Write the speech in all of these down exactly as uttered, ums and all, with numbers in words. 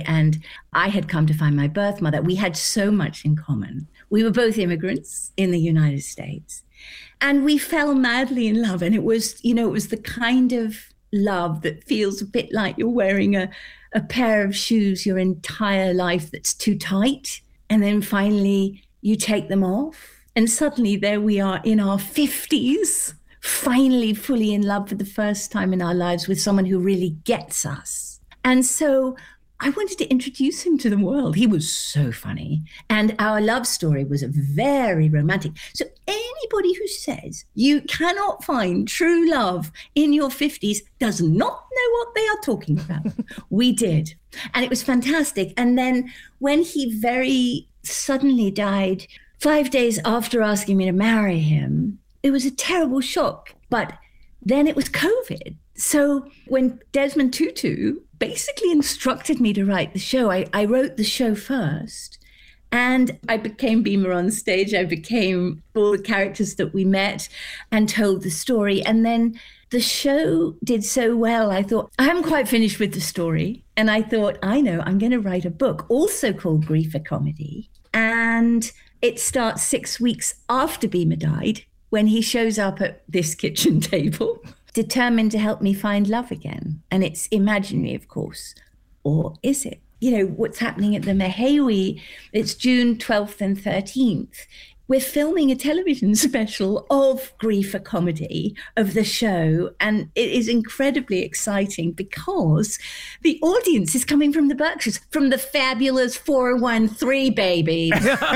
and I had come to find my birth mother. We had so much in common. We were both immigrants in the United States, and we fell madly in love. And it was, you know, it was the kind of love that feels a bit like you're wearing a, a pair of shoes your entire life that's too tight. And then finally you take them off. And suddenly there we are in our fifties, finally fully in love for the first time in our lives with someone who really gets us. And so I wanted to introduce him to the world. He was so funny. And our love story was very romantic. So anybody who says you cannot find true love in your fifties does not know what they are talking about. We did. And it was fantastic. And then when he very suddenly died, five days after asking me to marry him, it was a terrible shock. But then it was COVID. So when Desmond Tutu basically instructed me to write the show, I, I wrote the show first. And I became Beamer on stage. I became all the characters that we met and told the story. And then the show did so well, I thought, I haven't quite finished with the story. And I thought, I know, I'm going to write a book also called Grief a Comedy. And it starts six weeks after Beamer died, when he shows up at this kitchen table, determined to help me find love again. And it's imaginary, of course. Or is it? You know, what's happening at the Mehewi, it's June twelfth and thirteenth. We're filming a television special of Grief a Comedy, of the show. And it is incredibly exciting because the audience is coming from the Berkshires, from the fabulous four one three babies.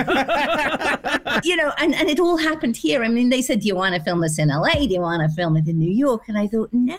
You know, and, and it all happened here. I mean, they said, do you want to film this in L A? Do you want to film it in New York? And I thought, no,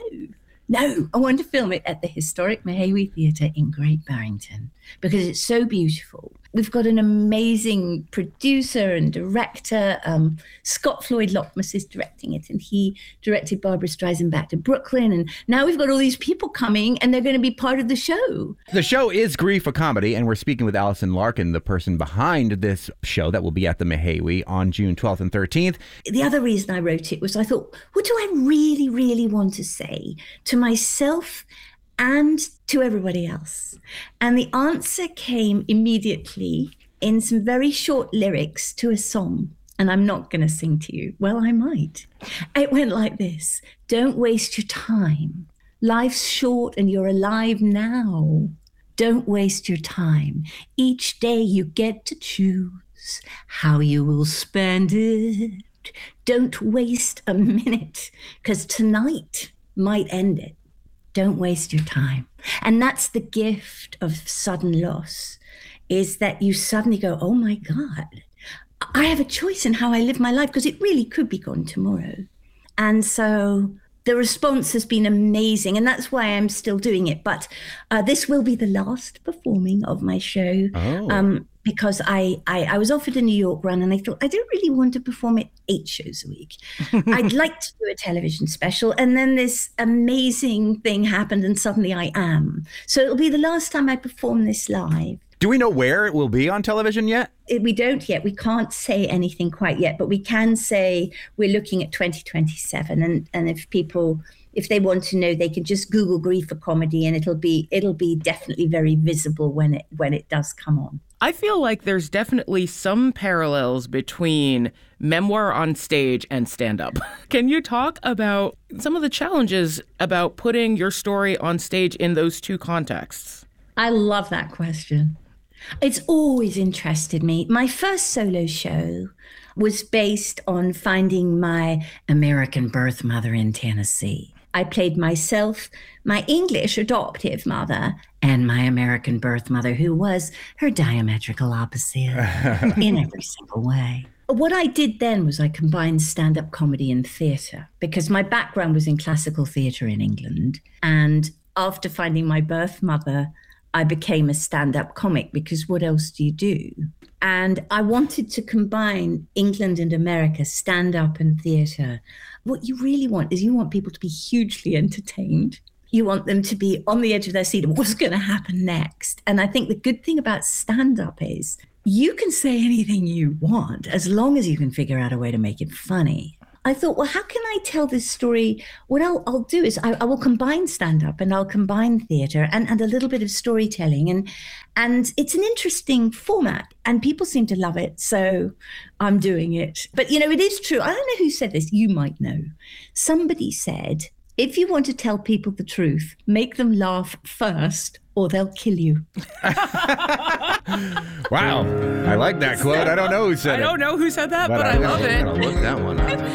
no, I want to film it at the historic Mehewi Theatre in Great Barrington because it's so beautiful. We've got an amazing producer and director. Um, Scott Floyd Lockmus is directing it, and he directed Barbra Streisand Back to Brooklyn. And now we've got all these people coming, and they're going to be part of the show. The show is Grief a Comedy, and we're speaking with Alison Larkin, the person behind this show that will be at the Mehewi on June twelfth and thirteenth. The other reason I wrote it was I thought, what do I really, really want to say to myself and to everybody else? And the answer came immediately in some very short lyrics to a song. And I'm not going to sing to you. Well, I might. It went like this. Don't waste your time. Life's short and you're alive now. Don't waste your time. Each day you get to choose how you will spend it. Don't waste a minute, because tonight might end it. Don't waste your time. And that's the gift of sudden loss, is that you suddenly go, oh my God, I have a choice in how I live my life, because it really could be gone tomorrow. And so the response has been amazing, and that's why I'm still doing it. But uh, this will be the last performing of my show. Oh. Um, because I, I, I was offered a New York run, and I thought, I don't really want to perform it eight shows a week. I'd like to do a television special. And then this amazing thing happened, and suddenly I am. So it'll be the last time I perform this live. Do we know where it will be on television yet? It, we don't yet. We can't say anything quite yet, but we can say we're looking at twenty twenty-seven. And, and if people, if they want to know, they can just Google Grief a Comedy, and it'll be it'll be definitely very visible when it when it does come on. I feel like there's definitely some parallels between memoir on stage and stand-up. Can you talk about some of the challenges about putting your story on stage in those two contexts? I love that question. It's always interested me. My first solo show was based on finding my American birth mother in Tennessee. I played myself, my English adoptive mother, and my American birth mother, who was her diametrical opposite in every single way. What I did then was I combined stand-up comedy and theatre, because my background was in classical theatre in England. And after finding my birth mother, I became a stand-up comic, because what else do you do? And I wanted to combine England and America, stand-up and theatre. What you really want is you want people to be hugely entertained. You want them to be on the edge of their seat of what's going to happen next. And I think the good thing about stand-up is you can say anything you want as long as you can figure out a way to make it funny. I thought, well, how can I tell this story? What I'll, I'll do is I, I will combine stand-up and I'll combine theatre and, and a little bit of storytelling. And, and it's an interesting format and people seem to love it. So I'm doing it. But, you know, it is true. I don't know who said this. You might know. Somebody said, if you want to tell people the truth, make them laugh first or they'll kill you. Wow. I like that quote. I don't know who said I it. I don't know who said that, but, but I, I love it. I'll look that one up.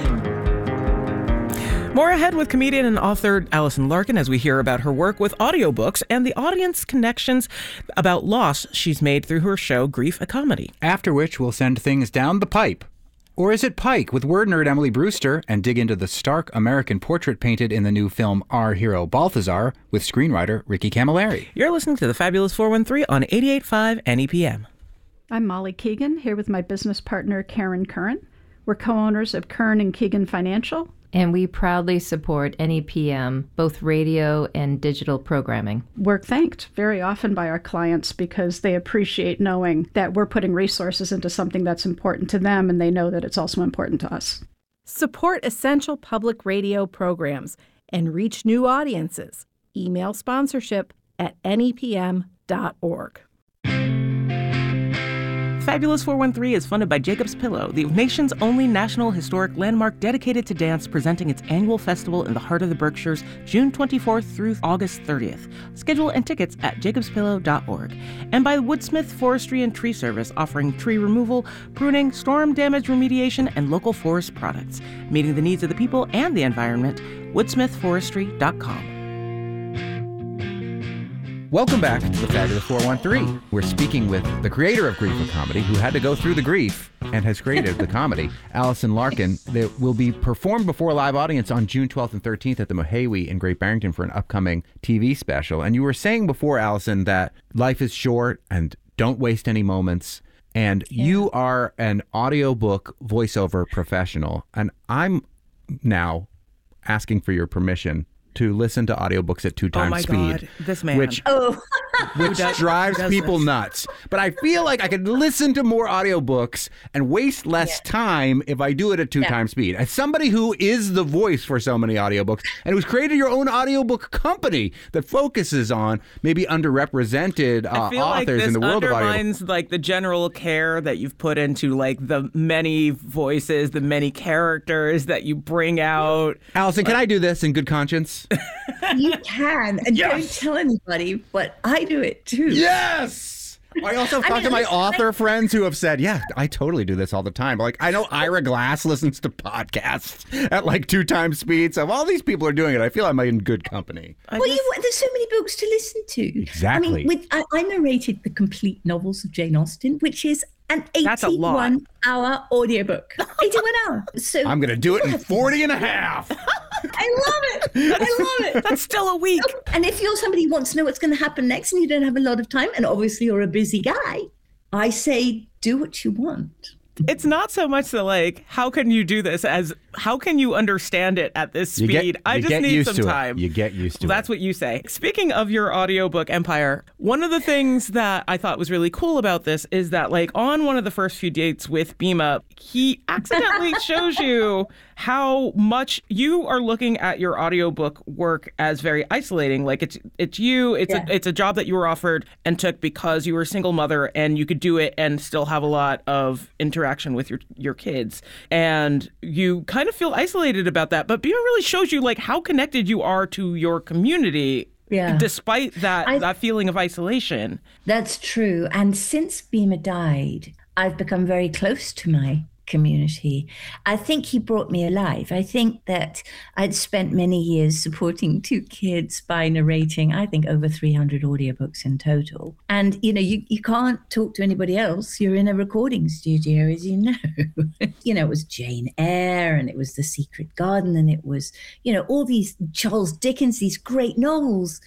More ahead with comedian and author Alison Larkin as we hear about her work with audiobooks and the audience connections about loss she's made through her show Grief, a Comedy. After which we'll send things down the pipe. Or is it Pike with word nerd Emily Brewster and dig into the stark American portrait painted in the new film Our Hero Balthazar with screenwriter Ricky Camilleri. You're listening to the Fabulous four one three on eighty-eight point five N E P M. I'm Molly Keegan, here with my business partner Karen Curran. We're co-owners of Curran and Keegan Financial. And we proudly support N E P M, both radio and digital programming. We're thanked very often by our clients because they appreciate knowing that we're putting resources into something that's important to them, and they know that it's also important to us. Support essential public radio programs and reach new audiences. Email sponsorship at N E P M dot org. Fabulous four one three is funded by Jacob's Pillow, the nation's only national historic landmark dedicated to dance, presenting its annual festival in the heart of the Berkshires, June twenty-fourth through August thirtieth. Schedule and tickets at jacobs pillow dot org. And by Woodsmith Forestry and Tree Service, offering tree removal, pruning, storm damage remediation, and local forest products. Meeting the needs of the people and the environment, woodsmith forestry dot com. Welcome back to the Fabulous four one three. We're speaking with the creator of Grief, a Comedy, who had to go through the grief and has created the comedy, Alison Larkin, that will be performed before a live audience on June twelfth and thirteenth at the Mohawee in Great Barrington for an upcoming T V special. And you were saying before, Alison, that life is short and don't waste any moments. And yeah. You are an audiobook voiceover professional. And I'm now asking for your permission to listen to audiobooks at two times oh my speed. God, this man. Which, oh. which drives people this? nuts. But I feel like I could listen to more audiobooks and waste less yeah. time if I do it at two yeah. times speed. As somebody who is the voice for so many audiobooks and who's created your own audiobook company that focuses on maybe underrepresented uh, I feel authors like this in the world of audio. undermines like the general care that you've put into like the many voices, the many characters that you bring out. Alison, can I do this in good conscience? You can, and yes. don't tell anybody, but I do it too. Yes! I also have talked I mean, to my author I, friends who have said, yeah, I totally do this all the time. Like, I know Ira Glass listens to podcasts at like two times speed, so if all these people are doing it, I feel I'm in good company. Well, just... you, there's so many books to listen to. Exactly. I mean, with, I, I narrated the complete novels of Jane Austen, which is an eighty-one hour audiobook. eighty-one hours. So I'm going to do it in forty and a half. I love it. I love it. That's still a week. And if you're somebody who wants to know what's going to happen next and you don't have a lot of time, and obviously you're a busy guy, I say do what you want. It's not so much the like, how can you do this as how can you understand it at this speed? You get, I you just get need used some to time. It. You get used to well, it. That's what you say. Speaking of your audiobook empire, one of the things that I thought was really cool about this is that like on one of the first few dates with Bima, he accidentally shows you how much you are looking at your audiobook work as very isolating. Like it's it's you, it's yeah. a it's a job that you were offered and took because you were a single mother and you could do it and still have a lot of interaction with your your kids. And you kind of feel isolated about that. But Bima really shows you like how connected you are to your community. Yeah. Despite that I, that feeling of isolation. That's true. And since Bima died, I've become very close to my community. I think he brought me alive. I think that I'd spent many years supporting two kids by narrating, I think, over three hundred audiobooks in total. And, you know, you, you can't talk to anybody else. You're in a recording studio, as you know. You know, it was Jane Eyre and it was The Secret Garden and it was, you know, all these Charles Dickens, these great novels.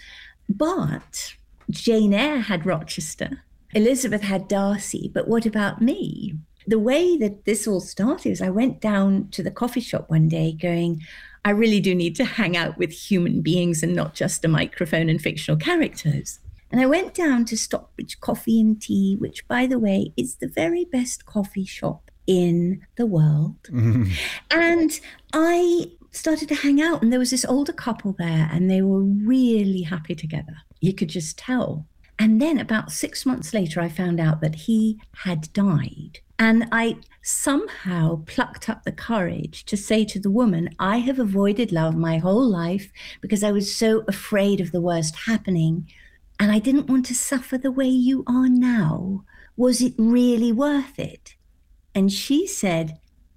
But Jane Eyre had Rochester. Elizabeth had Darcy. But what about me? The way that this all started is I went down to the coffee shop one day going, I really do need to hang out with human beings and not just a microphone and fictional characters. And I went down to Stockbridge Coffee and Tea, which, by the way, is the very best coffee shop in the world. Mm-hmm. And I started to hang out, and there was this older couple there, and they were really happy together. You could just tell. And then about six months later, I found out that he had died. And I somehow plucked up the courage to say to the woman, I have avoided love my whole life because I was so afraid of the worst happening. And I didn't want to suffer the way you are now. Was it really worth it? And she said,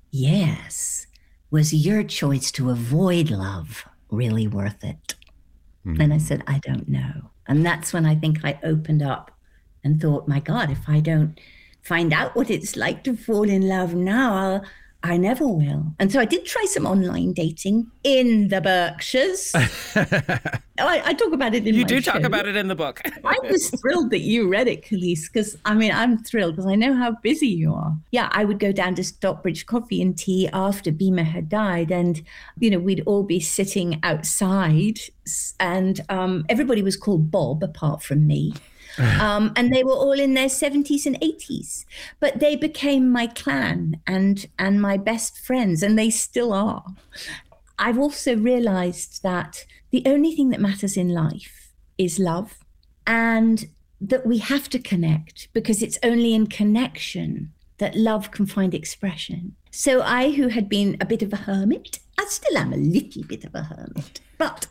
yes. Was your choice to avoid love really worth it? Mm-hmm. And I said, I don't know. And that's when I think I opened up and thought, my God, if I don't find out what it's like to fall in love now, I'll, I never will. And so I did try some online dating in the Berkshires. I, I talk about it in you my do show. Talk about it in the book. I was thrilled that you read it, Khalees, because, I mean, I'm thrilled because I know how busy you are. Yeah, I would go down to Stockbridge Coffee and Tea after Bhima had died, and, you know, we'd all be sitting outside, and um, everybody was called Bob apart from me. Um, and they were all in their seventies and eighties, but they became my clan and and my best friends, and they still are. I've also realized that the only thing that matters in life is love, and that we have to connect, because it's only in connection that love can find expression. So I, who had been a bit of a hermit, I still am a little bit of a hermit, but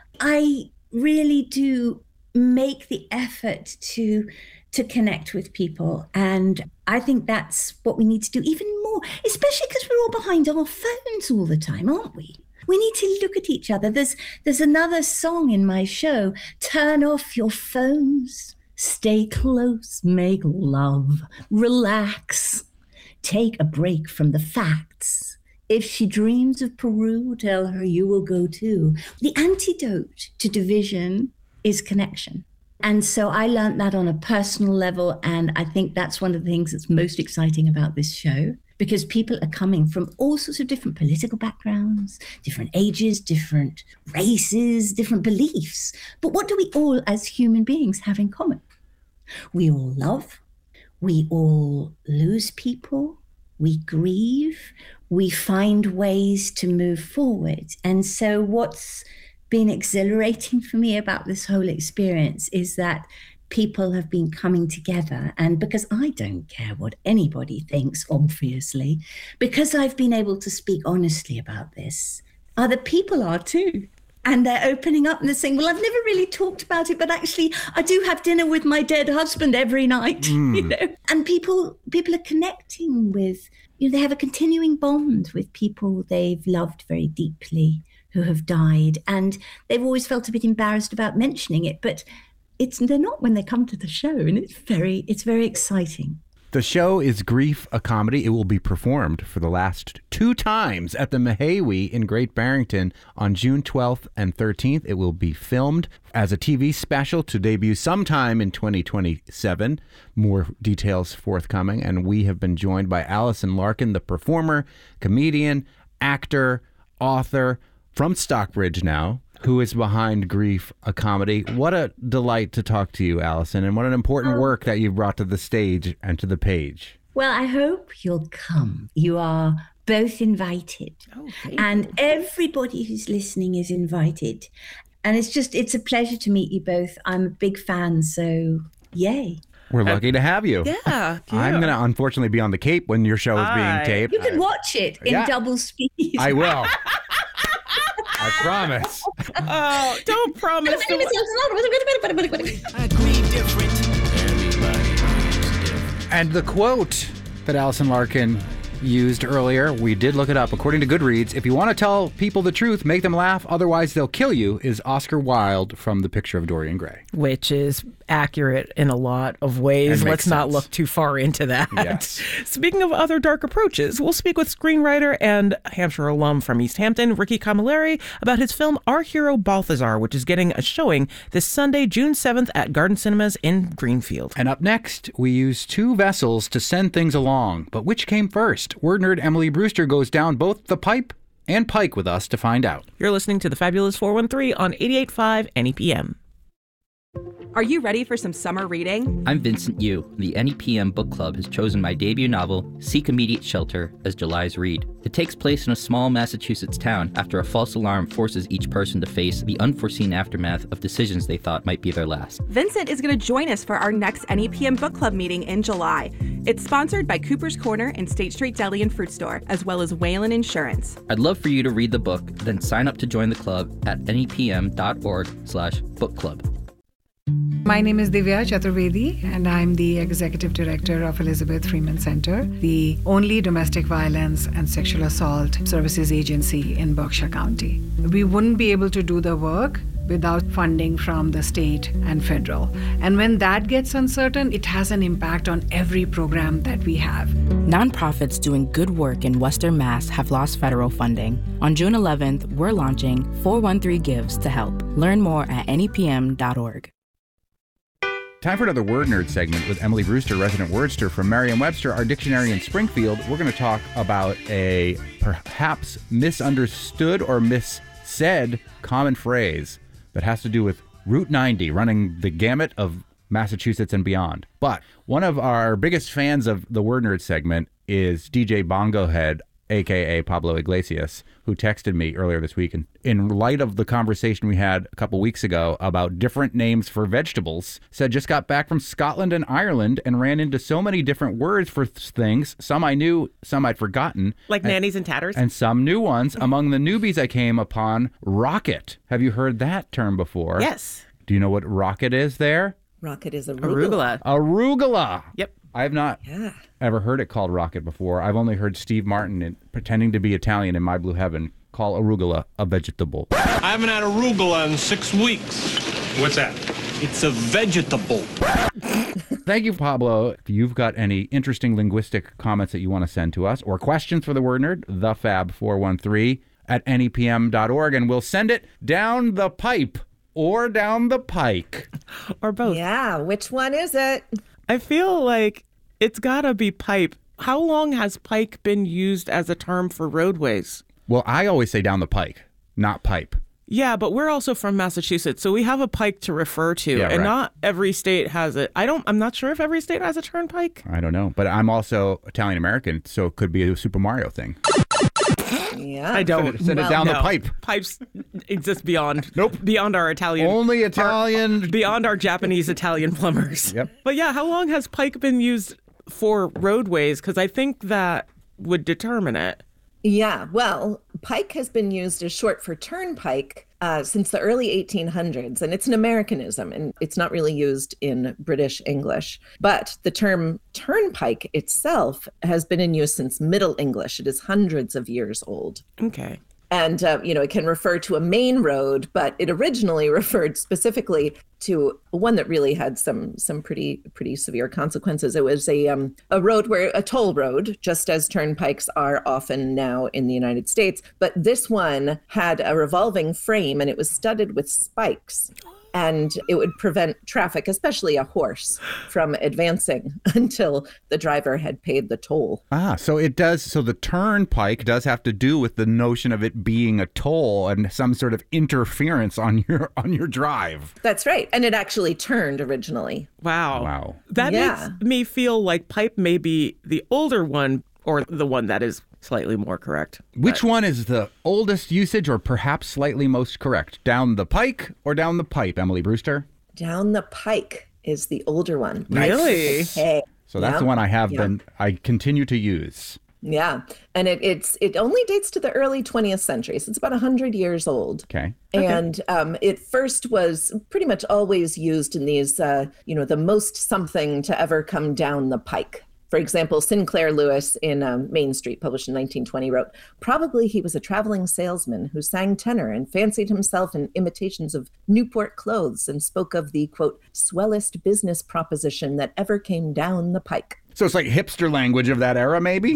I really do make the effort to to connect with people. And I think that's what we need to do even more, especially because we're all behind our phones all the time, aren't we? We need to look at each other. There's there's another song in my show, turn off your phones, stay close, make love, relax, take a break from the facts. If she dreams of Peru, tell her you will go too. The antidote to division is connection. And so I learned that on a personal level. And I think that's one of the things that's most exciting about this show, because people are coming from all sorts of different political backgrounds, different ages, different races, different beliefs. But what do we all as human beings have in common? We all love, we all lose people, we grieve, we find ways to move forward. And so what's been exhilarating for me about this whole experience is that people have been coming together. And because I don't care what anybody thinks, obviously, because I've been able to speak honestly about this, other people are too. And they're opening up and they're saying, well, I've never really talked about it, but actually I do have dinner with my dead husband every night, mm. you know. And people people are connecting with, you know, they have a continuing bond with people they've loved very deeply, who have died, and they've always felt a bit embarrassed about mentioning it, but it's they're not when they come to the show, and it's very it's very exciting. The show is Grief, a Comedy. It will be performed for the last two times at the Mehawi in Great Barrington on June twelfth and thirteenth. It will be filmed as a T V special to debut sometime in twenty twenty-seven. More details forthcoming, and we have been joined by Alison Larkin, the performer, comedian, actor, author, from Stockbridge now, who is behind Grief, a Comedy. What a delight to talk to you, Alison, and what an important work that you've brought to the stage and to the page. Well, I hope you'll come. You are both invited. Oh, and you. Everybody who's listening is invited. And it's just, it's a pleasure to meet you both. I'm a big fan, so yay. We're lucky to have you. Yeah. yeah. I'm going to unfortunately be on the Cape when your show is I, being taped. You can watch it in yeah. double speed. I will. I promise. Oh, don't promise. I grieve different. And the quote that Alison Larkin used earlier, we did look it up. According to Goodreads, if you want to tell people the truth, make them laugh, otherwise they'll kill you, is Oscar Wilde from The Picture of Dorian Gray. Which is accurate in a lot of ways. Let's sense. not look too far into that. Yes. Speaking of other dark approaches, we'll speak with screenwriter and Hampshire alum from East Hampton, Ricky Camilleri, about his film Our Hero Balthazar, which is getting a showing this Sunday, June seventh at Garden Cinemas in Greenfield. And up next, we use two vessels to send things along. But which came first? Word nerd Emily Brewster goes down both the pipe and pike with us to find out. You're listening to The Fabulous four one three on eighty-eight point five N E P M. Are you ready for some summer reading? I'm Vincent Yu. The N E P M Book Club has chosen my debut novel, Seek Immediate Shelter, as July's read. It takes place in a small Massachusetts town after a false alarm forces each person to face the unforeseen aftermath of decisions they thought might be their last. Vincent is going to join us for our next N E P M Book Club meeting in July. It's sponsored by Cooper's Corner and State Street Deli and Fruit Store, as well as Whalen Insurance. I'd love for you to read the book, then sign up to join the club at nepm.org slash book club. My name is Divya Chaturvedi, and I'm the Executive Director of Elizabeth Freeman Center, the only domestic violence and sexual assault services agency in Berkshire County. We wouldn't be able to do the work without funding from the state and federal. And when that gets uncertain, it has an impact on every program that we have. Nonprofits doing good work in Western Mass have lost federal funding. On June eleventh, we're launching four one three Gives to help. Learn more at N E P M dot org. Time for another Word Nerd segment with Emily Brewster, resident wordster from Merriam-Webster, our dictionary in Springfield. We're going to talk about a perhaps misunderstood or missaid common phrase that has to do with Route ninety, running the gamut of Massachusetts and beyond. But one of our biggest fans of the Word Nerd segment is D J Bongo Head, a k a. Pablo Iglesias, who texted me earlier this week. And in light of the conversation we had a couple weeks ago about different names for vegetables, said just got back from Scotland and Ireland and ran into so many different words for th- things. Some I knew, some I'd forgotten. Like and, nannies and tatters? And some new ones. Among the newbies I came upon, rocket. Have you heard that term before? Yes. Do you know what rocket is there? Rocket is arugula. Arugula. Arugula. Yep. I have not yeah. ever heard it called rocket before. I've only heard Steve Martin, in, pretending to be Italian in My Blue Heaven, call arugula a vegetable. I haven't had arugula in six weeks. What's that? It's a vegetable. Thank you, Pablo. If you've got any interesting linguistic comments that you want to send to us or questions for the Word Nerd, the fab four one three at N E P M dot org, and we'll send it down the pipe or down the pike. Or both. Yeah, which one is it? I feel like it's gotta be pipe. How long has pike been used as a term for roadways? Well, I always say down the pike, not pipe. Yeah, but we're also from Massachusetts, so we have a pike to refer to, yeah, and right. not every state has it. I don't. I'm not sure if every state has a turnpike. I don't know, but I'm also Italian American, so it could be a Super Mario thing. Yeah, I don't. Send it, send well, it down no. the pipe. Pipes exist beyond. Nope. Beyond our Italian. Only Italian. Our, beyond our Japanese Italian plumbers. Yep. But yeah, how long has pike been used for roadways? Because I think that would determine it. Yeah, well, pike has been used as short for turnpike uh, since the early eighteen hundreds, and it's an Americanism, and it's not really used in British English. But the term turnpike itself has been in use since Middle English. It is hundreds of years old. Okay. And, uh, you know, it can refer to a main road, but it originally referred specifically to one that really had some some pretty pretty severe consequences. It was a um, a road where a toll road, just as turnpikes are often now in the United States. But this one had a revolving frame and it was studded with spikes. And it would prevent traffic, especially a horse, from advancing until the driver had paid the toll. Ah, so it does. So the turnpike does have to do with the notion of it being a toll and some sort of interference on your on your drive. That's right. And it actually turned originally. Wow. Wow. That yeah. makes me feel like pipe may be the older one or the one that is slightly more correct. Which but. one is the oldest usage or perhaps slightly most correct? Down the pike or down the pipe, Emily Brewster? Down the pike is the older one. Really? Okay. So that's yeah. the one I have yeah. been, I continue to use. Yeah. And it it's it only dates to the early twentieth century. So it's about one hundred years old. Okay. And okay. um, it first was pretty much always used in these, uh, you know, the most something to ever come down the pike. For example, Sinclair Lewis in um, Main Street, published in nineteen twenty, wrote, "Probably he was a traveling salesman who sang tenor and fancied himself in imitations of Newport clothes and spoke of the, quote, swellest business proposition that ever came down the pike." So it's like hipster language of that era, maybe?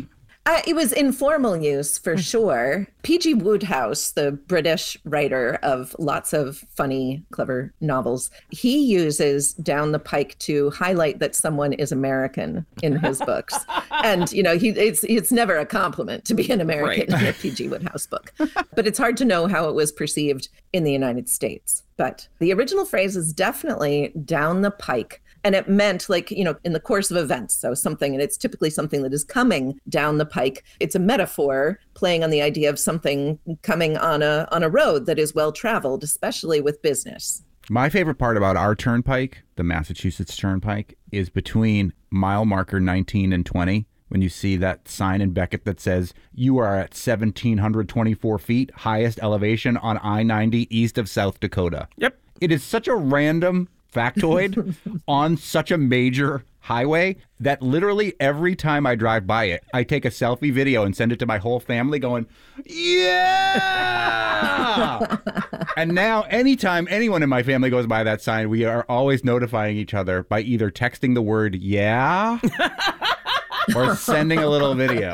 Uh, it was informal use for sure. P G Wodehouse, the British writer of lots of funny, clever novels, he uses down the pike to highlight that someone is American in his books. And, you know, he it's it's never a compliment to be an American right. in a P G Wodehouse book. But it's hard to know how it was perceived in the United States. But the original phrase is definitely down the pike. And it meant like, you know, in the course of events. So something, and it's typically something that is coming down the pike. It's a metaphor playing on the idea of something coming on a on a road that is well traveled, especially with business. My favorite part about our turnpike, the Massachusetts Turnpike, is between mile marker nineteen and twenty. When you see that sign in Beckett that says, you are at one thousand seven hundred twenty-four feet, highest elevation on I ninety east of South Dakota. Yep. It is such a random factoid on such a major highway that literally every time I drive by it, I take a selfie video and send it to my whole family going, yeah! And now anytime anyone in my family goes by that sign, we are always notifying each other by either texting the word yeah or sending a little video.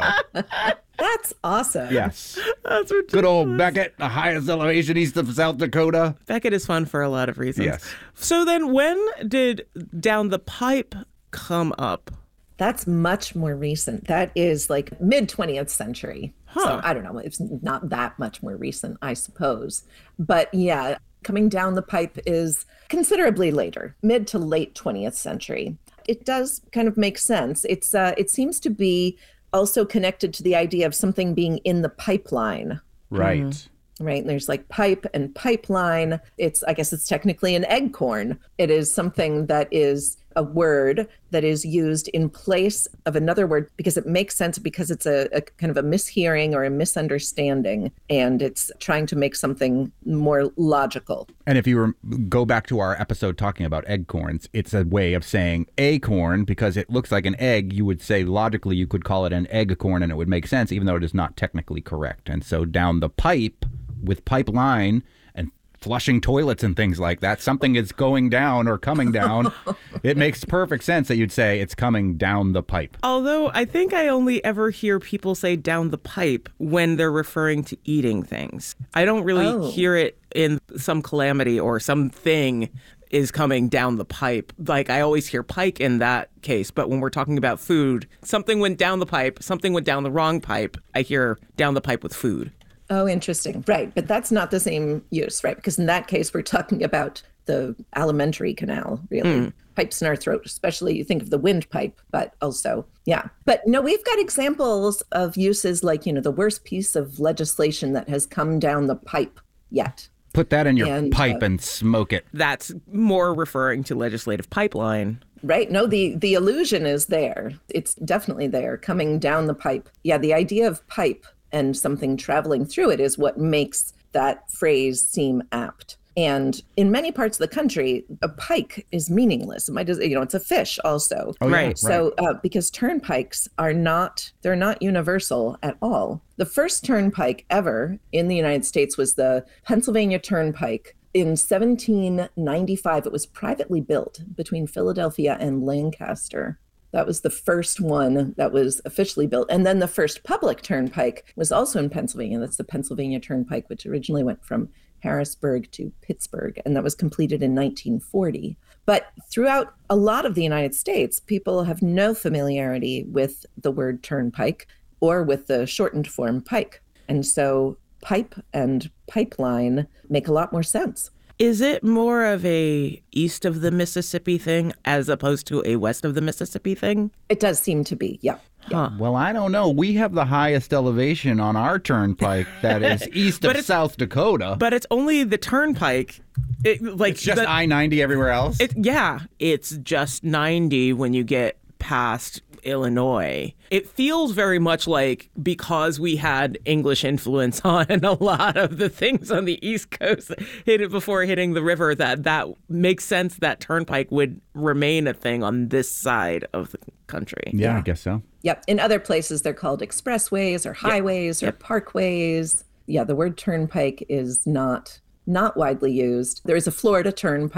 That's awesome. Yes. That's ridiculous. Good old Beckett, the highest elevation east of South Dakota. Beckett is fun for a lot of reasons. Yes. So then when did Down the Pipe come up? That's much more recent. That is like mid twentieth century. Huh. So I don't know. It's not that much more recent, I suppose. But yeah, coming down the pipe is considerably later, mid to late twentieth century. It does kind of make sense. It's uh, it seems to be also connected to the idea of something being in the pipeline. Right. Mm-hmm. Right. And there's like pipe and pipeline. It's, I guess it's technically an eggcorn. It is something that is a word that is used in place of another word because it makes sense, because it's a, a kind of a mishearing or a misunderstanding, and it's trying to make something more logical. And if you were, go back to our episode talking about eggcorns, it's a way of saying acorn because it looks like an egg. You would say logically you could call it an eggcorn and it would make sense, even though it is not technically correct. And so down the pipe with pipeline and flushing toilets and things like that, something is going down or coming down. It makes perfect sense that you'd say it's coming down the pipe. Although I think I only ever hear people say down the pipe when they're referring to eating things. I don't really oh. hear it in some calamity or something is coming down the pipe. Like I always hear pike in that case, but when we're talking about food, something went down the pipe, something went down the wrong pipe. I hear down the pipe with food. Oh, interesting. Right. But that's not the same use, right? Because in that case, we're talking about the alimentary canal, really. Mm. Pipes in our throat, especially you think of the windpipe, but also, yeah. But no, we've got examples of uses like, you know, the worst piece of legislation that has come down the pipe yet. Put that in your and, pipe uh, and smoke it. That's more referring to legislative pipeline. Right. No, the, the illusion is there. It's definitely there, coming down the pipe. Yeah, the idea of pipe and something traveling through it is what makes that phrase seem apt. And in many parts of the country, a pike is meaningless. It might, you know, it's a fish also. Oh, yeah, right. So right. Uh, because turnpikes are not, they're not universal at all. The first turnpike ever in the United States was the Pennsylvania Turnpike. In seventeen ninety-five, it was privately built between Philadelphia and Lancaster. That was the first one that was officially built. And then the first public turnpike was also in Pennsylvania. That's the Pennsylvania Turnpike, which originally went from Harrisburg to Pittsburgh, and that was completed in nineteen forty. But throughout a lot of the United States, people have no familiarity with the word turnpike or with the shortened form pike. And so pipe and pipeline make a lot more sense. Is it more of a east of the Mississippi thing as opposed to a west of the Mississippi thing? It does seem to be, yeah. Huh. Well, I don't know. We have the highest elevation on our turnpike that is east of South Dakota. But it's only the turnpike. It, like it's just the, I ninety everywhere else? It, yeah, it's just ninety when you get past Illinois. It feels very much like because we had English influence on a lot of the things on the East Coast hit it before hitting the river, that that makes sense that turnpike would remain a thing on this side of the country. Yeah, yeah. I guess so. Yep. In other places, they're called expressways or highways yep. or yep. parkways. Yeah, the word turnpike is not not widely used. There is a Florida Turnpike,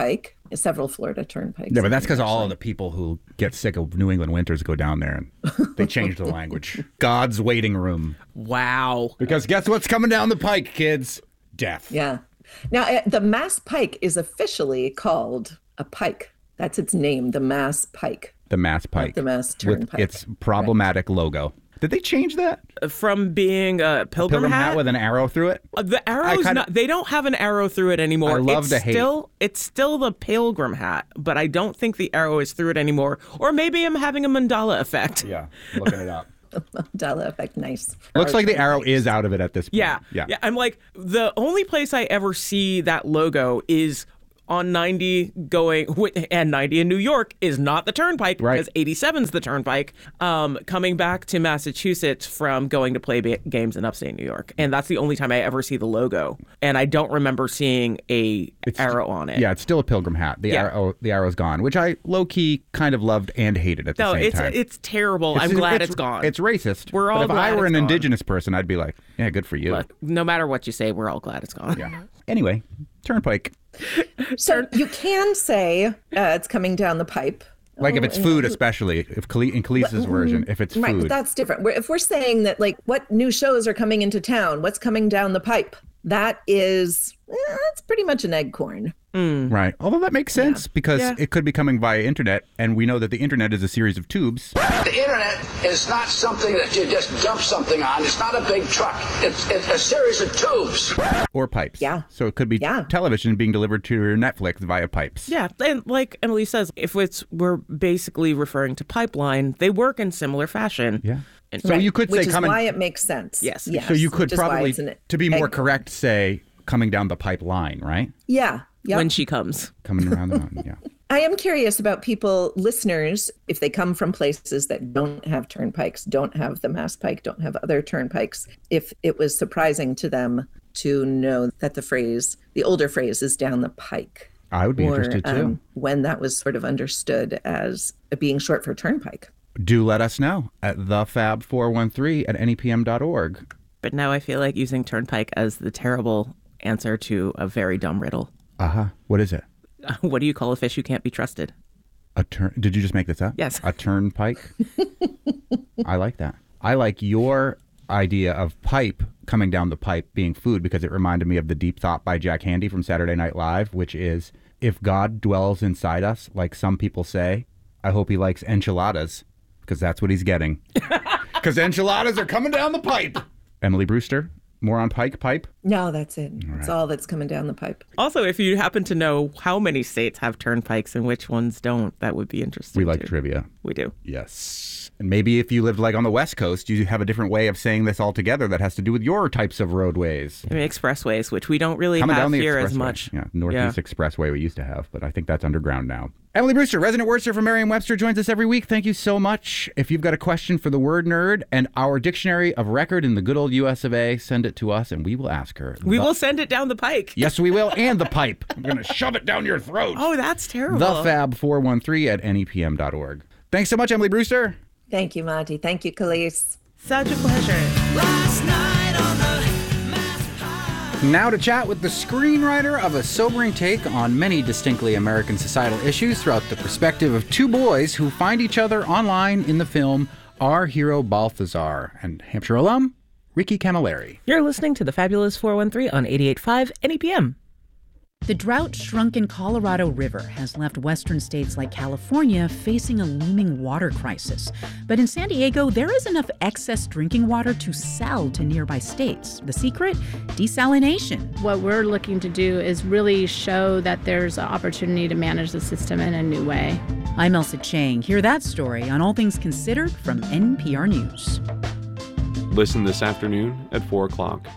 several Florida turnpikes. Yeah, but that's because all of the people who get sick of New England winters go down there and they change the language. God's waiting room. Wow. Because guess what's coming down the pike, kids? Death. Yeah. Now, uh, the Mass Pike is officially called a pike. That's its name, the Mass Pike. The Mass Pike. Not the Mass With Turnpike. its problematic right. logo. Did they change that? From being a pilgrim, pilgrim hat? hat with an arrow through it? Uh, the arrow's kinda, not, they don't have an arrow through it anymore. I love it's to hate. Still, it's still the pilgrim hat, but I don't think the arrow is through it anymore. Or maybe I'm having a mandala effect. Yeah, looking it up. Mandala effect, nice. Looks like the arrow is out of it at this point. Yeah, yeah. yeah. I'm like, the only place I ever see that logo is on ninety going, and ninety in New York is not the turnpike, right. because eighty-seven's the turnpike, um, coming back to Massachusetts from going to play ba- games in upstate New York. And that's the only time I ever see the logo. And I don't remember seeing a it's, arrow on it. Yeah, it's still a pilgrim hat. The, yeah. arrow, the arrow's gone, which I low-key kind of loved and hated at the no, same it's, time. No, it's terrible. It's, I'm glad it's, it's gone. It's racist. We're all but if glad I were it's an gone. indigenous person, I'd be like, yeah, good for you. Look, no matter what you say, we're all glad it's gone. Yeah. Anyway, turnpike. So you can say uh, it's coming down the pipe. Like if it's food, especially if Khale- in Khalees's version, if it's food. Right, but that's different. We're, if we're saying that, like, what new shows are coming into town, what's coming down the pipe, that is, eh, that's pretty much an eggcorn. Mm. Right. Although that makes sense Yeah. because Yeah. it could be coming via internet, and we know that the internet is a series of tubes. The internet is not something that you just dump something on. It's not a big truck. It's, it's a series of tubes. Or pipes. Yeah. So it could be Yeah. television being delivered to your Netflix via pipes. Yeah, and like Emily says, if it's we're basically referring to pipeline, they work in similar fashion. Yeah. And So you could say Which is coming. why it makes sense. Yes. Yes. So you could which is why probably, it's an to be more egg- correct, say coming down the pipeline, right? Yeah. Yep. when she comes. Coming around the mountain, yeah. I am curious about people, listeners, if they come from places that don't have turnpikes, don't have the Mass Pike, don't have other turnpikes, if it was surprising to them to know that the phrase, the older phrase is down the pike. I would be or, interested too. Um, when that was sort of understood as being short for turnpike. Do let us know at the fab four one three at N E P M dot org. But now I feel like using turnpike as the terrible answer to a very dumb riddle. Uh-huh. What is it? What do you call a fish who can't be trusted? A turn. Did you just make this up? Yes. A turnpike? I like that. I like your idea of pipe coming down the pipe being food because it reminded me of the deep thought by Jack Handey from Saturday Night Live, which is, if God dwells inside us, like some people say, I hope he likes enchiladas because that's what he's getting. Because enchiladas are coming down the pipe. Emily Brewster, more on pike pipe? No, that's it. All That's right. all that's coming down the pipe. Also, if you happen to know how many states have turnpikes and which ones don't, that would be interesting. We like too. trivia. We do. Yes. And maybe if you lived like on the West Coast, you have a different way of saying this altogether that has to do with your types of roadways. I mean, expressways, which we don't really Coming have down the here as expressway. much. Yeah, Northeast Expressway we used to have, but I think that's underground now. Emily Brewster, resident wordster from Merriam-Webster, joins us every week. Thank you so much. If you've got a question for the word nerd and our dictionary of record in the good old U S of A, send it to us and we will ask her. We The- will send it down the pike. Yes, we will. And the pipe. I'm going to shove it down your throat. Oh, that's terrible. The Fab four one three at N E P M dot org. Thanks so much, Emily Brewster. Thank you, Monty. Thank you, Khalees. Such a pleasure. Last night on the Now to chat with the screenwriter of a sobering take on many distinctly American societal issues throughout the perspective of two boys who find each other online in the film Our Hero Balthazar, and Hampshire alum Ricky Camilleri. You're listening to the Fabulous four one three on eighty-eight point five N E P M. The drought-shrunken Colorado River has left western states like California facing a looming water crisis. But in San Diego, there is enough excess drinking water to sell to nearby states. The secret? Desalination. What we're looking to do is really show that there's an opportunity to manage the system in a new way. I'm Elsa Chang. Hear that story on All Things Considered from N P R News. Listen this afternoon at four o'clock.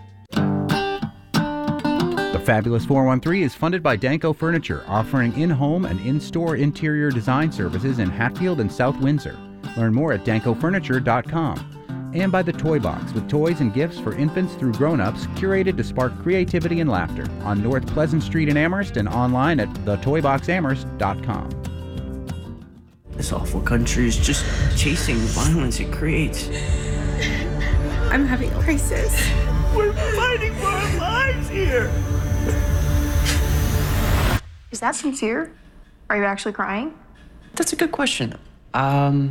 The Fabulous four one three is funded by Danco Furniture, offering in-home and in-store interior design services in Hatfield and South Windsor. Learn more at danco furniture dot com. And by the Toy Box, with toys and gifts for infants through grown-ups, curated to spark creativity and laughter, on North Pleasant Street in Amherst and online at the toy box amherst dot com. This awful country is just chasing the violence it creates. I'm having a crisis. We're fighting for our lives here. Is that sincere? Are you actually crying? That's a good question. Um...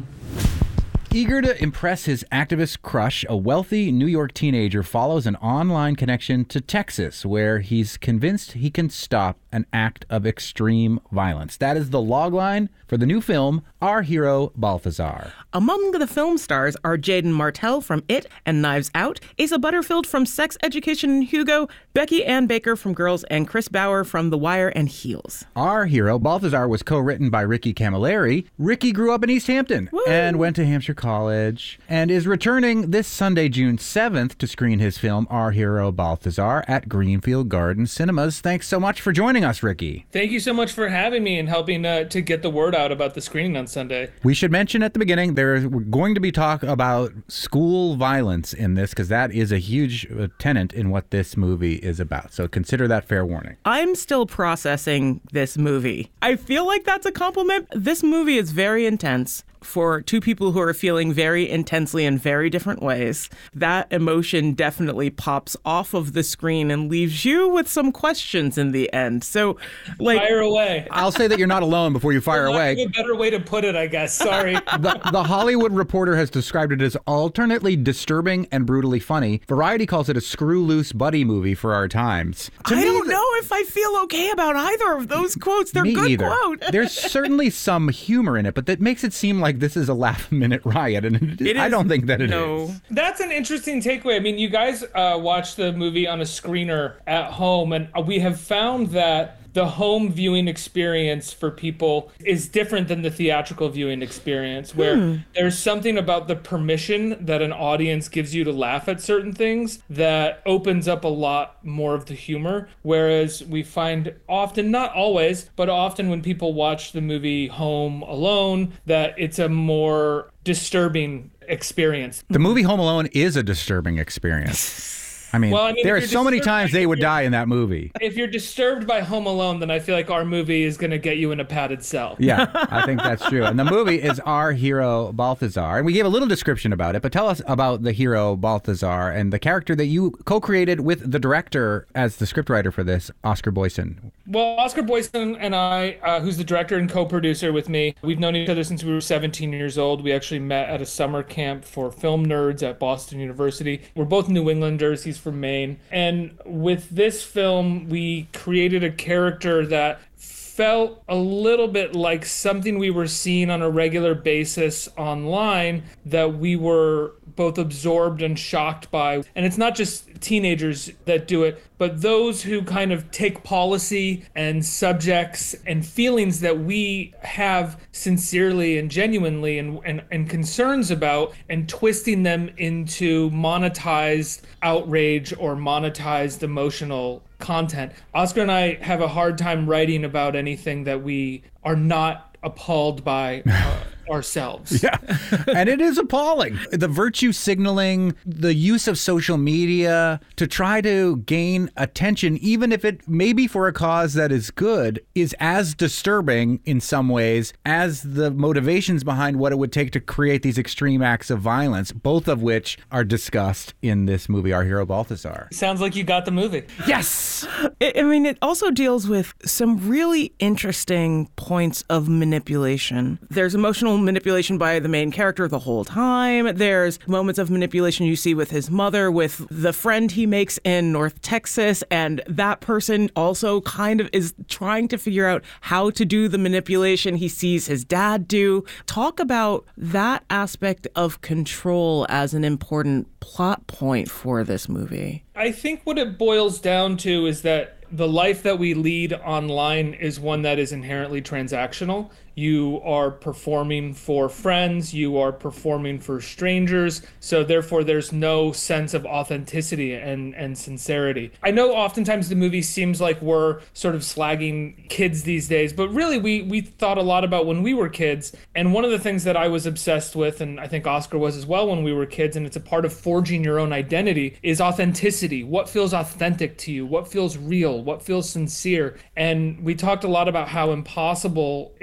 Eager to impress his activist crush, a wealthy New York teenager follows an online connection to Texas, where he's convinced he can stop an act of extreme violence. That is the logline for the new film, Our Hero Balthazar. Among the film stars are Jaden Martell from It and Knives Out, Asa Butterfield from Sex Education and Hugo, Becky Ann Baker from Girls, and Chris Bauer from The Wire and Heels. Our Hero Balthazar was co-written by Ricky Camilleri. Ricky grew up in East Hampton Woo! and went to Hampshire College and is returning this Sunday, June seventh, to screen his film, Our Hero Balthazar, at Greenfield Garden Cinemas. Thanks so much for joining us, Ricky. Thank you so much for having me and helping uh, to get the word out about the screening on Sunday. We should mention at the beginning, there's going to be talk about school violence in this, because that is a huge tenet in what this movie is about. So consider that fair warning. I'm still processing this movie. I feel like that's a compliment. This movie is very intense. For two people who are feeling very intensely in very different ways, that emotion definitely pops off of the screen and leaves you with some questions in the end. So, like, fire away. I'll say that you're not alone before you fire well, away. A better way to put it, I guess. Sorry. the, the Hollywood Reporter has described it as alternately disturbing and brutally funny. Variety calls it a screw loose buddy movie for our times. To I me, don't know if I feel okay about either of those quotes. They're me good either. quotes. There's certainly some humor in it, but that makes it seem like this is a laugh minute riot, and it is, It is, I don't think that it no. is. That's an interesting takeaway. I mean, you guys uh, watched the movie on a screener at home, and we have found that the home viewing experience for people is different than the theatrical viewing experience, where hmm. there's something about the permission that an audience gives you to laugh at certain things that opens up a lot more of the humor. Whereas we find often, not always, but often when people watch the movie Home Alone, that it's a more disturbing experience. The movie Home Alone is a disturbing experience. I mean, well, I mean there are so many times they would die in that movie. If you're disturbed by Home Alone, then I feel like our movie is going to get you in a padded cell. Yeah, I think that's true. And the movie is Our Hero Balthazar. And we gave a little description about it, but tell us about the hero Balthazar and the character that you co-created with the director as the scriptwriter for this, Oscar Boyson. Well, Oscar Boyson and I, uh, who's the director and co-producer with me, we've known each other since we were seventeen years old. We actually met at a summer camp for film nerds at Boston University. We're both New Englanders. He's from Maine. And with this film, we created a character that felt a little bit like something we were seeing on a regular basis online that we were both absorbed and shocked by. And it's not just teenagers that do it, but those who kind of take policy and subjects and feelings that we have sincerely and genuinely and, and, and concerns about, and twisting them into monetized outrage or monetized emotional content. Oscar and I have a hard time writing about anything that we are not appalled by uh, ourselves. Yeah, and it is appalling. The virtue signaling, the use of social media to try to gain attention, even if it may be for a cause that is good, is as disturbing in some ways as the motivations behind what it would take to create these extreme acts of violence, both of which are discussed in this movie, Our Hero Balthazar. Sounds like you got the movie. Yes! I mean, it also deals with some really interesting points of manipulation. There's emotional manipulation by the main character the whole time. There's moments of manipulation you see with his mother, with the friend he makes in North Texas, and that person also kind of is trying to figure out how to do the manipulation he sees his dad do. Talk about that aspect of control as an important plot point for this movie. I think what it boils down to is that the life that we lead online is one that is inherently transactional. You are performing for friends, you are performing for strangers, so therefore there's no sense of authenticity and, and sincerity. I know oftentimes the movie seems like we're sort of slagging kids these days, but really we, we thought a lot about when we were kids, and one of the things that I was obsessed with, and I think Oscar was as well when we were kids, and it's a part of forging your own identity, is authenticity. What feels authentic to you? What feels real? What feels sincere? And we talked a lot about how impossible it must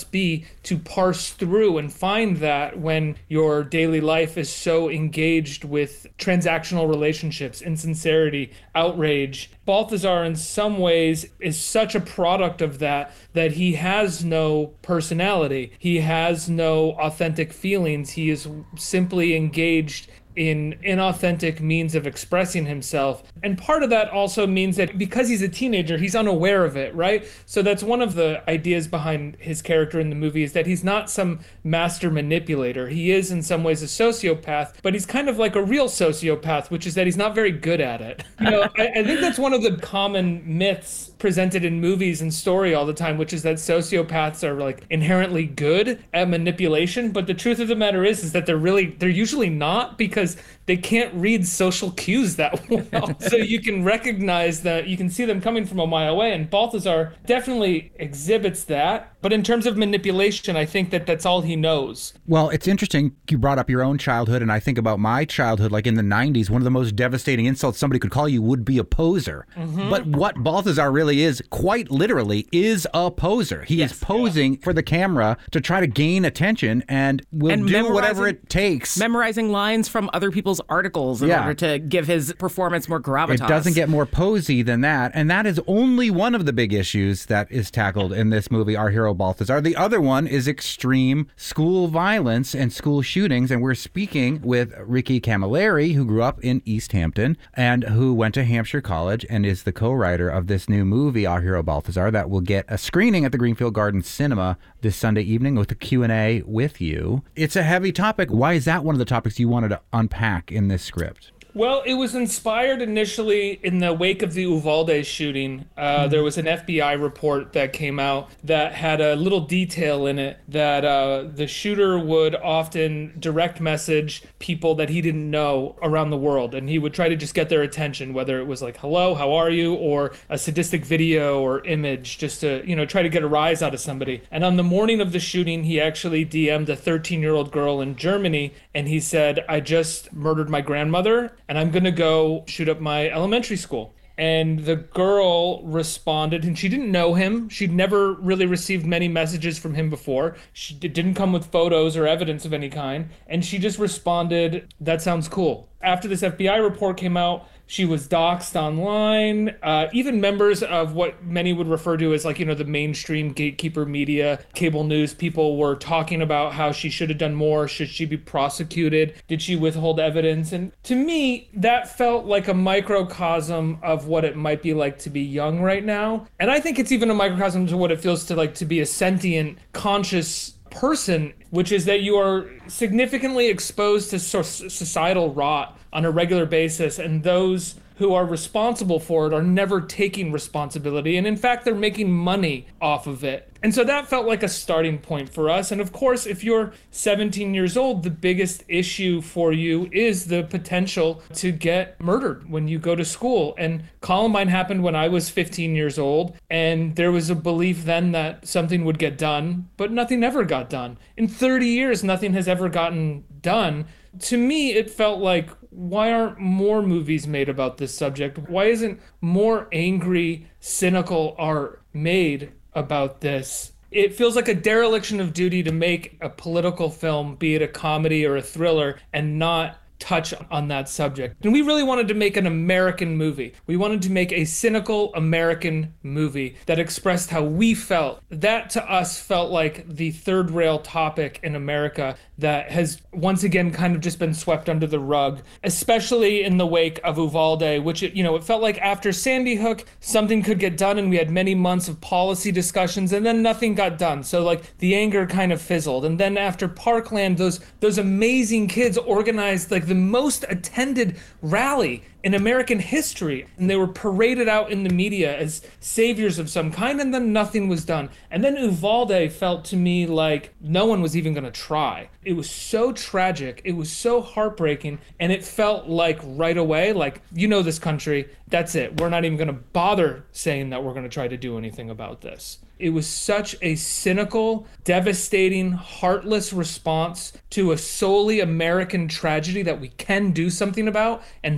must be to parse through and find that when your daily life is so engaged with transactional relationships, insincerity, outrage. Balthazar, in some ways, is such a product of that that he has no personality. He has no authentic feelings. He is simply engaged in inauthentic means of expressing himself. And part of that also means that because he's a teenager, he's unaware of it, right? So that's one of the ideas behind his character in the movie, is that he's not some master manipulator. He is in some ways a sociopath, but he's kind of like a real sociopath, which is that he's not very good at it. You know, I, I think that's one of the common myths presented in movies and story all the time, which is that sociopaths are like inherently good at manipulation. But the truth of the matter is, is that they're really, they're usually not, because they can't read social cues that well. So you can recognize that, you can see them coming from a mile away, and Balthazar definitely exhibits that. But in terms of manipulation, I think that that's all he knows. Well, it's interesting you brought up your own childhood, and I think about my childhood, like in the nineties, one of the most devastating insults somebody could call you would be a poser. Mm-hmm. But what Balthazar really is, quite literally, is a poser. He yes, is posing yeah. for the camera to try to gain attention, and will and do whatever it takes. Memorizing lines from other people's articles in yeah. order to give his performance more gravitas. It doesn't get more posy than that, and that is only one of the big issues that is tackled in this movie, Our Hero Balthazar. The other one is extreme school violence and school shootings, and we're speaking with Ricky Camilleri, who grew up in East Hampton and who went to Hampshire College and is the co-writer of this new movie, Our Hero Balthazar, that will get a screening at the Greenfield Gardens Cinema this Sunday evening with a Q and A with you. It's a heavy topic. Why is that one of the topics you wanted to unpack in this script? Well, it was inspired initially in the wake of the Uvalde shooting. Uh, mm-hmm. There was an F B I report that came out that had a little detail in it that uh, the shooter would often direct message people that he didn't know around the world. And he would try to just get their attention, whether it was like, hello, how are you? Or a sadistic video or image, just to, you know, try to get a rise out of somebody. And on the morning of the shooting, he actually D M'd a thirteen-year-old girl in Germany. And he said, I just murdered my grandmother, and I'm going to go shoot up my elementary school. And the girl responded, and she didn't know him. She'd never really received many messages from him before. She didn't come with photos or evidence of any kind. And she just responded, that sounds cool. After this F B I report came out, she was doxxed online. Uh, even members of what many would refer to as, like, you know, the mainstream gatekeeper media, cable news people were talking about how she should have done more. Should she be prosecuted? Did she withhold evidence? And to me, that felt like a microcosm of what it might be like to be young right now. And I think it's even a microcosm to what it feels to like to be a sentient, conscious person, which is that you are significantly exposed to societal rot on a regular basis, and those who are responsible for it are never taking responsibility, and in fact they're making money off of it. And so that felt like a starting point for us. And of course, if you're seventeen years old, the biggest issue for you is the potential to get murdered when you go to school. And Columbine happened when I was fifteen years old, and there was a belief then that something would get done, but nothing ever got done. In thirty years, nothing has ever gotten done. To me, it felt like, why aren't more movies made about this subject? Why isn't more angry, cynical art made about this? It feels like a dereliction of duty to make a political film, be it a comedy or a thriller, and not touch on that subject. And we really wanted to make an American movie. We wanted to make a cynical American movie that expressed how we felt. That to us felt like the third rail topic in America that has once again kind of just been swept under the rug, especially in the wake of Uvalde, which, it, you know, it felt like after Sandy Hook, something could get done, and we had many months of policy discussions, and then nothing got done. So like the anger kind of fizzled. And then after Parkland, those those amazing kids organized like the most attended rally in American history, and they were paraded out in the media as saviors of some kind, and then nothing was done. And then Uvalde felt to me like no one was even going to try. It was so tragic, it was so heartbreaking, and it felt like right away, like, you know, this country, that's it. We're not even going to bother saying that we're going to try to do anything about this. It was such a cynical, devastating, heartless response to a solely American tragedy that we can do something about and that never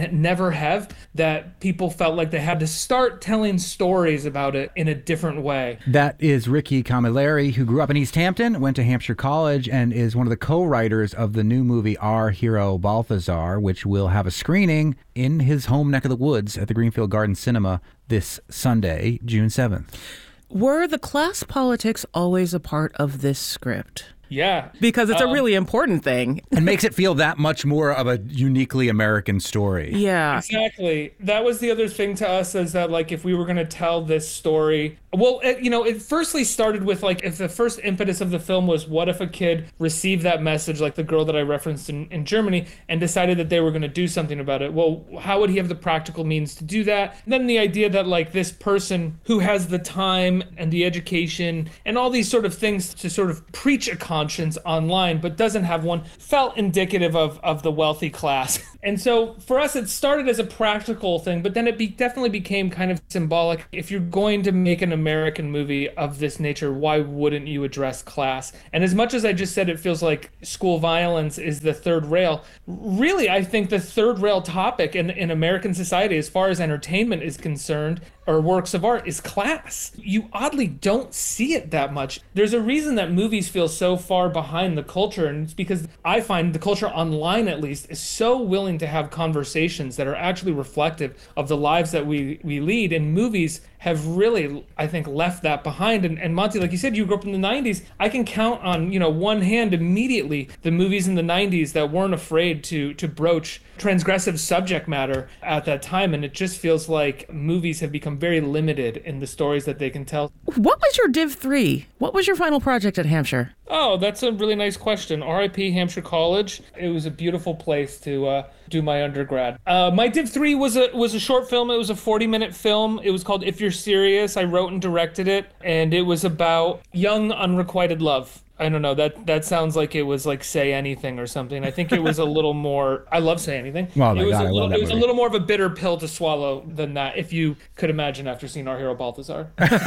ever have, that people felt like they had to start telling stories about it in a different way. That is Ricky Camilleri, who grew up in East Hampton, went to Hampshire College, and is one of the co-writers of the new movie Our Hero Balthazar, which will have a screening in his home neck of the woods at the Greenfield Garden Cinema this Sunday, June seventh. Were the class politics always a part of this script? Yeah. Because it's um, a really important thing. And makes it feel that much more of a uniquely American story. Yeah. Exactly. That was the other thing to us, is that, like, if we were going to tell this story, well, it, you know, it firstly started with, like, if the first impetus of the film was, what if a kid received that message, like the girl that I referenced in, in Germany, and decided that they were going to do something about it? Well, how would he have the practical means to do that? And then the idea that, like, this person who has the time and the education and all these sort of things to sort of preach a conscience online, but doesn't have one, felt indicative of, of the wealthy class. And so for us, it started as a practical thing, but then it be, definitely became kind of symbolic. If you're going to make an American movie of this nature, why wouldn't you address class? And as much as I just said it feels like school violence is the third rail, really, I think the third rail topic in, in American society, as far as entertainment is concerned, or works of art, is class. You oddly don't see it that much. There's a reason that movies feel so far behind the culture, and it's because I find the culture online, at least, is so willing to have conversations that are actually reflective of the lives that we, we lead, and movies have really, I think, left that behind. And, and Monty, like you said, you grew up in the nineties. I can count on, you know, one hand immediately the movies in the nineties that weren't afraid to to broach transgressive subject matter at that time. And it just feels like movies have become very limited in the stories that they can tell. What was your Div three? What was your final project at Hampshire? Oh, that's a really nice question. R I P Hampshire College. It was a beautiful place to uh, do my undergrad. Uh, my Div three was a was a short film. It was a forty minute film. It was called If You're Serious. I wrote and directed it, and it was about young unrequited love. I don't know, that that sounds like it was like Say Anything or something. I think it was a little more, I love Say Anything. Well, it was, God, a, I little, love that it was a movie. little more of a bitter pill to swallow than that, if you could imagine after seeing Our Hero Balthazar.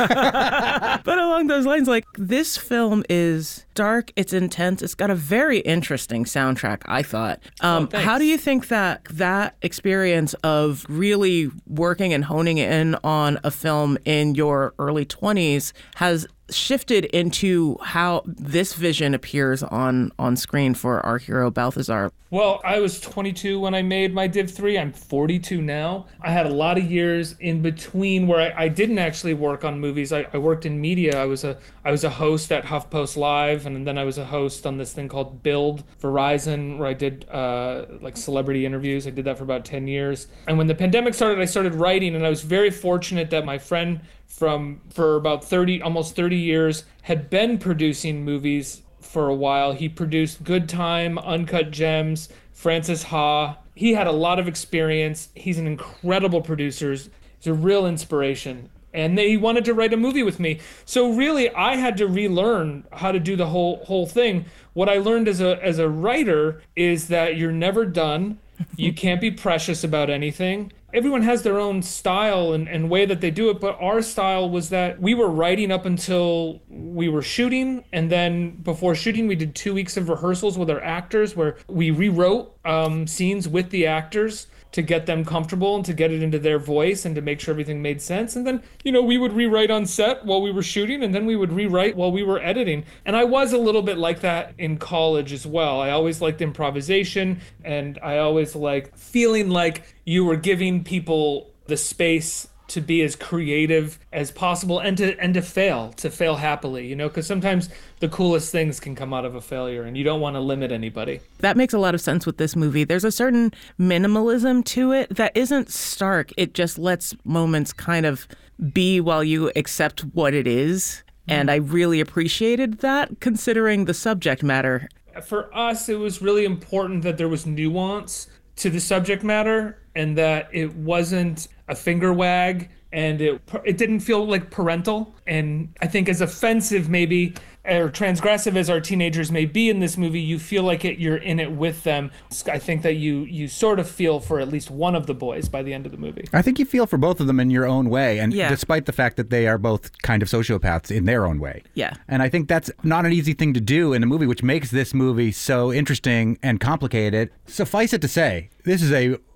But along those lines, like, this film is dark, it's intense, it's got a very interesting soundtrack, I thought. Um, Oh, how do you think that that experience of really working and honing in on a film in your early twenties has shifted into how this vision appears on on screen for Our Hero Balthazar? Well, I was twenty-two when I made my Div three. I'm forty-two now. I had a lot of years in between where I, I didn't actually work on movies. I, I worked in media. I was a I was a host at HuffPost Live, and then I was a host on this thing called Build Verizon, where I did uh, like celebrity interviews. I did that for about ten years. And when the pandemic started, I started writing, and I was very fortunate that my friend from for about thirty, almost thirty years, had been producing movies for a while. He produced Good Time, Uncut Gems, Francis Ha. He had a lot of experience. He's an incredible producer. He's a real inspiration. And they, he wanted to write a movie with me. So really, I had to relearn how to do the whole whole thing. What I learned as a as a writer is that you're never done. You can't be precious about anything. Everyone has their own style and, and way that they do it, but our style was that we were writing up until we were shooting, and then before shooting we did two weeks of rehearsals with our actors where we rewrote um, scenes with the actors to get them comfortable and to get it into their voice and to make sure everything made sense. And then, you know, we would rewrite on set while we were shooting, and then we would rewrite while we were editing. And I was a little bit like that in college as well. I always liked improvisation, and I always liked feeling like you were giving people the space to be as creative as possible and to and to fail, to fail happily, you know, because sometimes the coolest things can come out of a failure, and you don't want to limit anybody. That makes a lot of sense with this movie. There's a certain minimalism to it that isn't stark. It just lets moments kind of be while you accept what it is. And I really appreciated that, considering the subject matter. For us, it was really important that there was nuance to the subject matter, and that it wasn't a finger wag, and it it didn't feel like parental. And I think as offensive maybe or transgressive as our teenagers may be in this movie, you feel like it, you're in it with them. I think that you you sort of feel for at least one of the boys by the end of the movie. I think you feel for both of them in your own way, and Yeah. despite the fact that they are both kind of sociopaths in their own way. Yeah. And I think that's not an easy thing to do in a movie, which makes this movie so interesting and complicated. Suffice it to say, this is a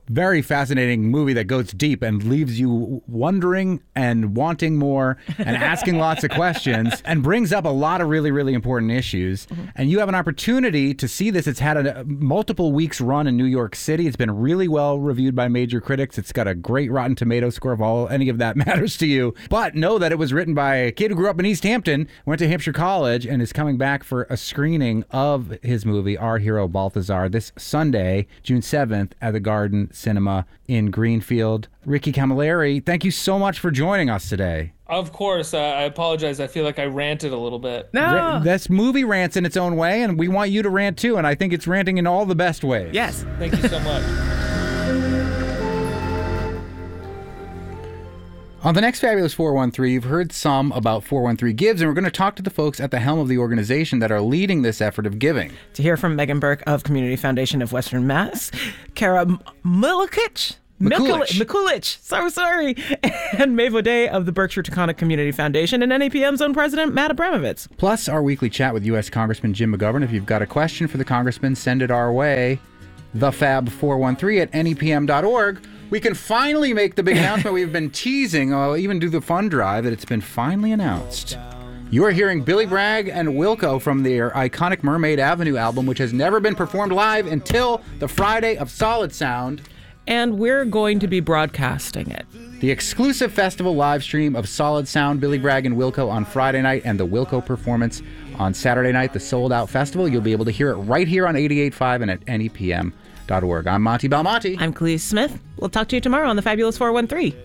very fascinating movie that goes deep and leaves you wondering and wanting more and asking lots of questions and brings up a lot of really, really important issues. Mm-hmm. And you have an opportunity to see this. It's had a multiple weeks run in New York City. It's been really well reviewed by major critics. It's got a great Rotten Tomatoes score, if all any of that matters to you. But know that it was written by a kid who grew up in East Hampton, went to Hampshire College, and is coming back for a screening of his movie, Our Hero Balthazar, this Sunday, June seventh, at the Garden Cinema in Greenfield. Ricky Camilleri, thank you so much for joining us today. Of course. Uh, I apologize. I feel like I ranted a little bit. No. Ra- this movie rants in its own way, and we want you to rant too, and I think it's ranting in all the best ways. Yes. Thank you so much. On the next Fabulous four one three, you've heard some about four one three Gives, and we're going to talk to the folks at the helm of the organization that are leading this effort of giving. To hear from Megan Burke of Community Foundation of Western Mass, Kara Milikic, Mikulich. Mikulich, so sorry, and Maeve O'Day of the Berkshire Taconic Community Foundation, and N A P M's own president, Matt Abramovitz. Plus, our weekly chat with U S Congressman Jim McGovern. If you've got a question for the congressman, send it our way, the fab four one three at N E P M dot org. We can finally make the big announcement we've been teasing. I'll even do the fund drive that it's been finally announced. You are hearing Billy Bragg and Wilco from their iconic Mermaid Avenue album, which has never been performed live until the Friday of Solid Sound. And we're going to be broadcasting it. The exclusive festival live stream of Solid Sound, Billy Bragg and Wilco on Friday night, and the Wilco performance on Saturday night, the Sold Out Festival. You'll be able to hear it right here on eighty-eight point five and at N E P M dot org. I'm Monty Belmonte. I'm Khalees Smith. We'll talk to you tomorrow on the Fabulous four one three.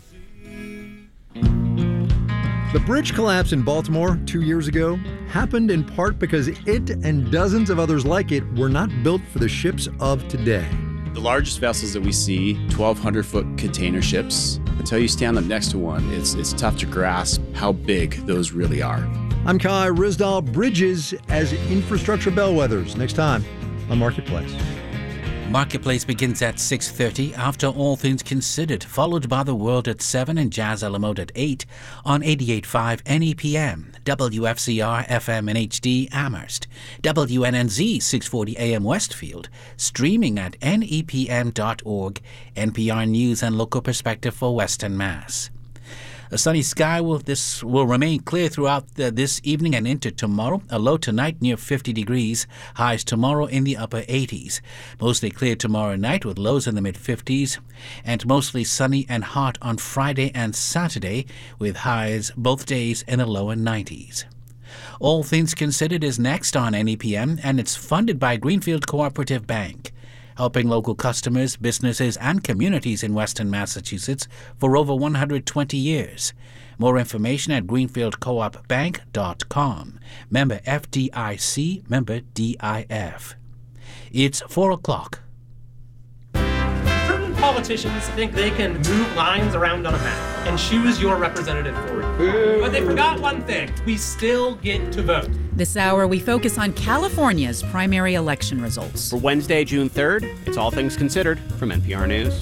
The bridge collapse in Baltimore two years ago happened in part because it and dozens of others like it were not built for the ships of today. The largest vessels that we see, twelve hundred foot container ships. Until you stand up next to one, it's it's tough to grasp how big those really are. I'm Kai Rizdal. Bridges as infrastructure bellwethers. Next time on Marketplace. Marketplace begins at six thirty after All Things Considered, followed by The World at seven and Jazz a la Mode at eight on eighty-eight point five N E P M, W F C R F M and H D Amherst, W N N Z six forty A M Westfield, streaming at N E P M dot org, N P R News and local perspective for Western Mass. A sunny sky will this will remain clear throughout the, this evening and into tomorrow. A low tonight near fifty degrees. Highs tomorrow in the upper eighties. Mostly clear tomorrow night with lows in the mid-fifties. And mostly sunny and hot on Friday and Saturday with highs both days in the lower nineties. All Things Considered is next on N E P M, and it's funded by Greenfield Cooperative Bank, helping local customers, businesses, and communities in Western Massachusetts for over one hundred twenty years. More information at greenfield coop bank dot com. Member F D I C, member D I F. It's four o'clock. Certain politicians think they can move lines around on a map and choose your representative for you. But they forgot one thing. We still get to vote. This hour, we focus on California's primary election results. For Wednesday, June third, it's All Things Considered from N P R News.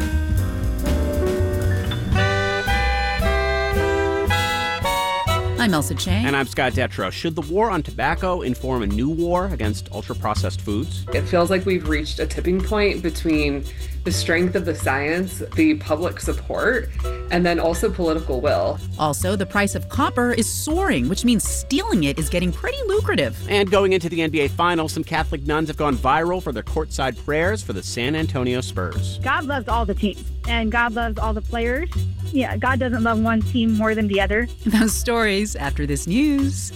I'm Elsa Chang. And I'm Scott Detrow. Should the war on tobacco inform a new war against ultra-processed foods? It feels like we've reached a tipping point between the strength of the science, the public support, and then also political will. Also, the price of copper is soaring, which means stealing it is getting pretty lucrative. And going into the N B A Finals, some Catholic nuns have gone viral for their courtside prayers for the San Antonio Spurs. God loves all the teams, and God loves all the players. Yeah, God doesn't love one team more than the other. Those stories after this news.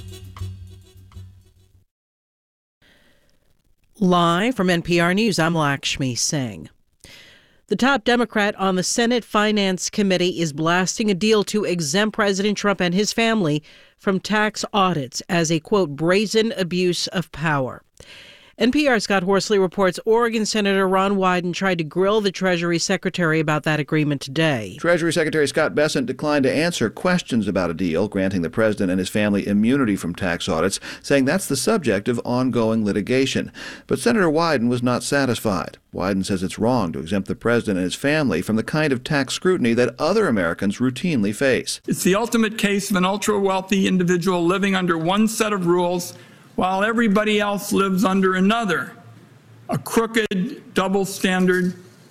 Live from N P R News, I'm Lakshmi Singh. The top Democrat on the Senate Finance Committee is blasting a deal to exempt President Trump and his family from tax audits as a, quote, brazen abuse of power. N P R's Scott Horsley reports Oregon Senator Ron Wyden tried to grill the Treasury Secretary about that agreement today. Treasury Secretary Scott Bessent declined to answer questions about a deal granting the president and his family immunity from tax audits, saying that's the subject of ongoing litigation. But Senator Wyden was not satisfied. Wyden says it's wrong to exempt the president and his family from the kind of tax scrutiny that other Americans routinely face. It's the ultimate case of an ultra-wealthy individual living under one set of rules while everybody else lives under another, a crooked double standard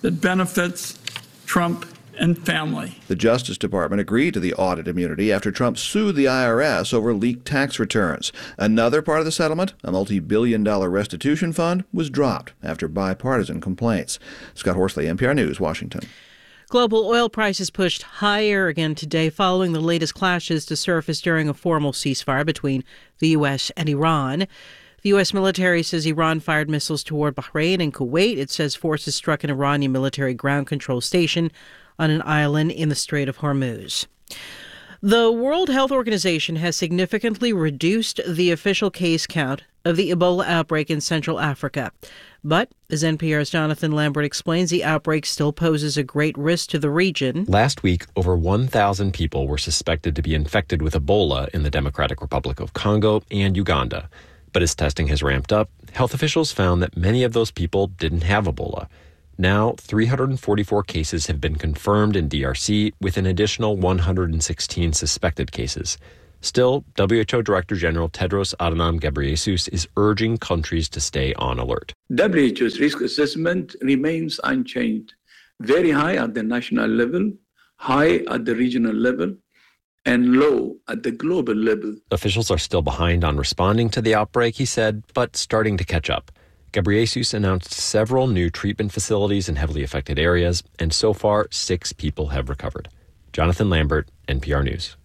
that benefits Trump and family. The Justice Department agreed to the audit immunity after Trump sued the I R S over leaked tax returns. Another part of the settlement, a multi-billion dollar restitution fund, was dropped after bipartisan complaints. Scott Horsley, N P R News, Washington. Global oil prices pushed higher again today following the latest clashes to surface during a formal ceasefire between the U S and Iran. The U S military says Iran fired missiles toward Bahrain and Kuwait. It says forces struck an Iranian military ground control station on an island in the Strait of Hormuz. The World Health Organization has significantly reduced the official case count of the Ebola outbreak in Central Africa. But, as N P R's Jonathan Lambert explains, the outbreak still poses a great risk to the region. Last week, over one thousand people were suspected to be infected with Ebola in the Democratic Republic of Congo and Uganda. But as testing has ramped up, health officials found that many of those people didn't have Ebola. Now, three hundred forty-four cases have been confirmed in D R C, with an additional one hundred sixteen suspected cases. Still, W H O Director General Tedros Adhanom Ghebreyesus is urging countries to stay on alert. W H O's risk assessment remains unchanged, very high at the national level, high at the regional level, and low at the global level. Officials are still behind on responding to the outbreak, he said, but starting to catch up. Ghebreyesus announced several new treatment facilities in heavily affected areas, and so far, six people have recovered. Jonathan Lambert, N P R News.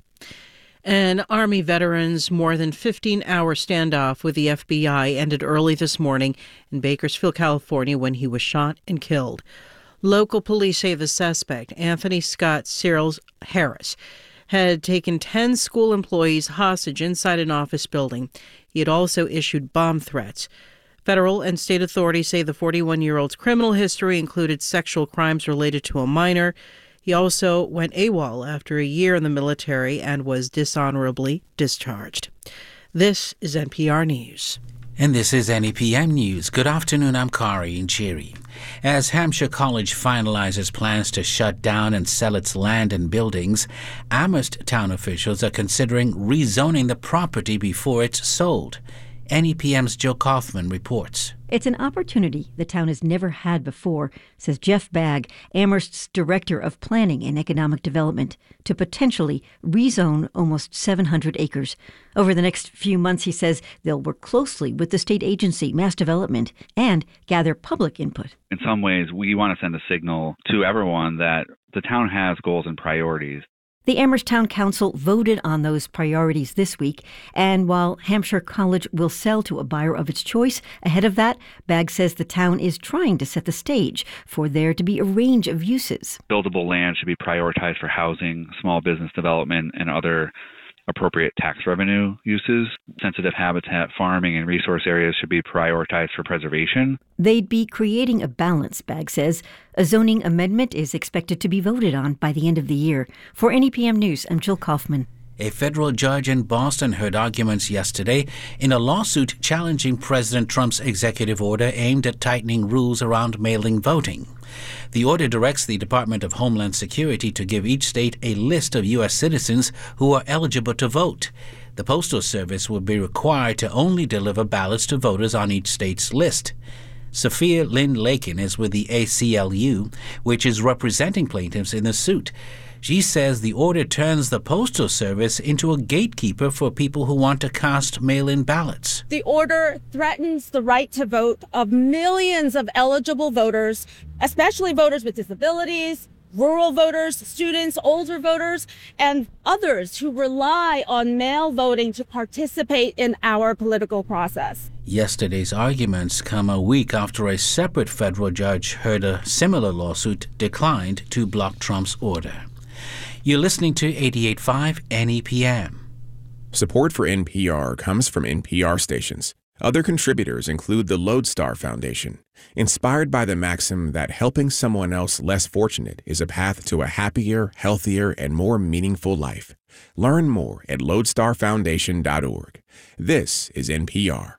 An Army veteran's more than fifteen-hour standoff with the F B I ended early this morning in Bakersfield, California, when he was shot and killed. Local police say the suspect, Anthony Scott Cyril Harris, had taken ten school employees hostage inside an office building. He had also issued bomb threats. Federal and state authorities say the forty-one-year-old's criminal history included sexual crimes related to a minor. He also went AWOL after a year in the military and was dishonorably discharged. This is N P R News. And this is N E P M News. Good afternoon, I'm Kari Nchiri. As Hampshire College finalizes plans to shut down and sell its land and buildings, Amherst town officials are considering rezoning the property before it's sold. N E P M's Jill Kaufman reports. It's an opportunity the town has never had before, says Jeff Bagg, Amherst's Director of Planning and Economic Development, to potentially rezone almost seven hundred acres. Over the next few months, he says, they'll work closely with the state agency, Mass Development, and gather public input. In some ways, we want to send a signal to everyone that the town has goals and priorities. The Amherst Town Council voted on those priorities this week, and while Hampshire College will sell to a buyer of its choice, ahead of that, Bagg says the town is trying to set the stage for there to be a range of uses. Buildable land should be prioritized for housing, small business development, and other appropriate tax revenue uses. Sensitive habitat, farming, and resource areas should be prioritized for preservation. They'd be creating a balance, Bagg says. A zoning amendment is expected to be voted on by the end of the year. For N E P M News, I'm Jill Kaufman. A federal judge in Boston heard arguments yesterday in a lawsuit challenging President Trump's executive order aimed at tightening rules around mail-in voting. The order directs the Department of Homeland Security to give each state a list of U S citizens who are eligible to vote. The Postal Service will be required to only deliver ballots to voters on each state's list. Sophia Lynn Lakin is with the A C L U, which is representing plaintiffs in the suit. She says the order turns the Postal Service into a gatekeeper for people who want to cast mail-in ballots. The order threatens the right to vote of millions of eligible voters, especially voters with disabilities, rural voters, students, older voters, and others who rely on mail voting to participate in our political process. Yesterday's arguments come a week after a separate federal judge heard a similar lawsuit declined to block Trump's order. You're listening to eighty-eight point five N E P M. Support for N P R comes from N P R stations. Other contributors include the Lodestar Foundation, inspired by the maxim that helping someone else less fortunate is a path to a happier, healthier, and more meaningful life. Learn more at lodestar foundation dot org. This is N P R.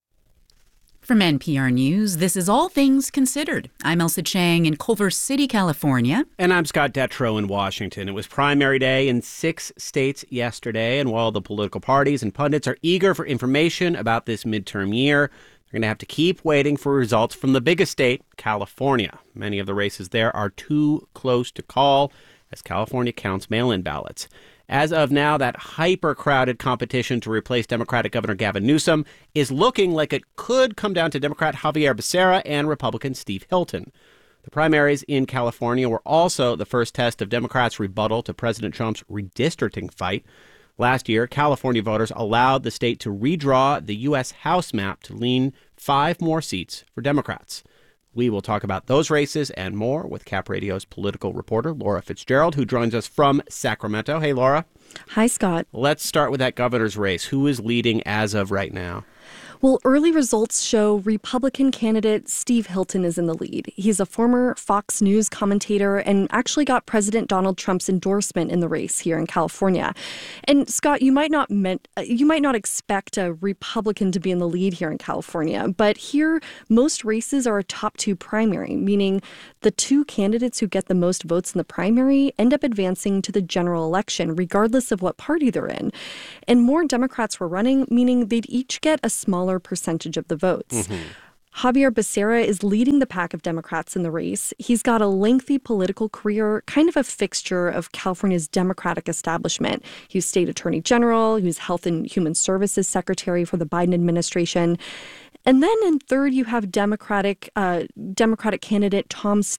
From N P R News, this is All Things Considered. I'm Elsa Chang in Culver City, California. And I'm Scott Detrow in Washington. It was primary day in six states yesterday, and while the political parties and pundits are eager for information about this midterm year, They're going to have to keep waiting for results from the biggest state, California. Many of the races there are too close to call as California counts mail-in ballots. As of now, that hyper-crowded competition to replace Democratic Governor Gavin Newsom is looking like it could come down to Democrat Xavier Becerra and Republican Steve Hilton. The primaries in California were also the first test of Democrats' rebuttal to President Trump's redistricting fight. Last year, California voters allowed the state to redraw the U S House map to lean five more seats for Democrats. We will talk about those races and more with Cap Radio's political reporter, Laura Fitzgerald, who joins us from Sacramento. Hey, Laura. Hi, Scott. Let's start with that governor's race. Who is leading as of right now? Well, early results show Republican candidate Steve Hilton is in the lead. He's a former Fox News commentator and actually got President Donald Trump's endorsement in the race here in California. And Scott, you might not meant, you might not expect a Republican to be in the lead here in California, but here most races are a top two primary, meaning the two candidates who get the most votes in the primary end up advancing to the general election, regardless of what party they're in. And more Democrats were running, meaning they'd each get a smaller percentage of the votes. Mm-hmm. Xavier Becerra is leading the pack of Democrats in the race. He's got a lengthy political career, kind of a fixture of California's Democratic establishment. He was state attorney general, he was health and human services secretary for the Biden administration. And then in third, you have Democratic uh, Democratic candidate Tom